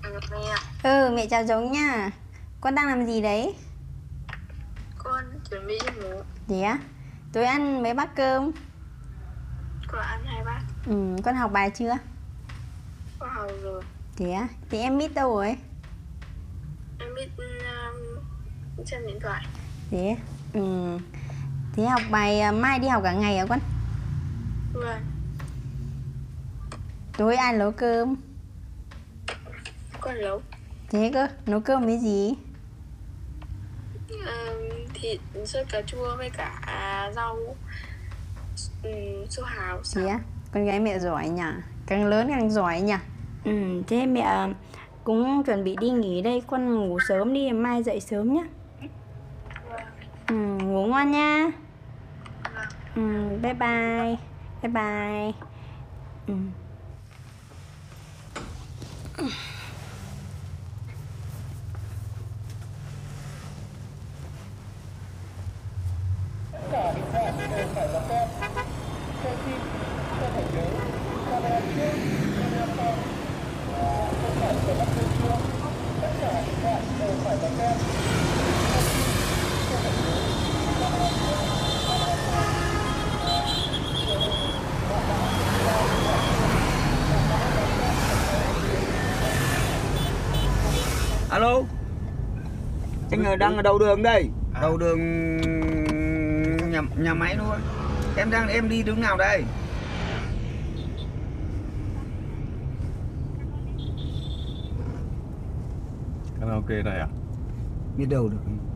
Mẹ, Mẹ chào Giống nha. Con đang làm gì đấy? con chuẩn bị đi ngủ. Thế á? Tối ăn mấy bát cơm? Con ăn 2 bát. Con học bài chưa? Con học rồi. Thế á? Thì em biết đâu rồi? Em biết xem điện thoại. Thế Thế học bài mai đi học cả ngày hả con? Vâng, Tối ai nấu cơm? con nấu Thế cơ, nấu cơm với gì? thịt sốt cà chua với cả rau su hào Thế xào. á? Con gái mẹ giỏi nhỉ? Càng lớn càng giỏi nhỉ? Thế mẹ cũng chuẩn bị đi nghỉ đây. Con ngủ sớm đi, mai dậy sớm nhá. Ngủ ngon nha. Bye bye. Bye bye. Alo, anh đang ở đầu đường đây, đầu đường nhà máy luôn. Em đi đứng nào đây? Karaoke đây à? Biết đâu được.